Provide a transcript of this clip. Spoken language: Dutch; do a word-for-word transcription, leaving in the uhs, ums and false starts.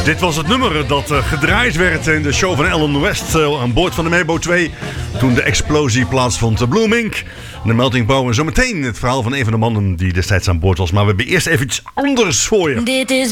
Dit was het nummer dat uh, gedraaid werd in de show van Ellen West uh, aan boord van de Mebo twee. Toen de explosie plaatsvond. De Blue Mink, de Melting Power. En zometeen het verhaal van een van de mannen die destijds aan boord was. Maar we hebben eerst even iets anders voor je. Dit is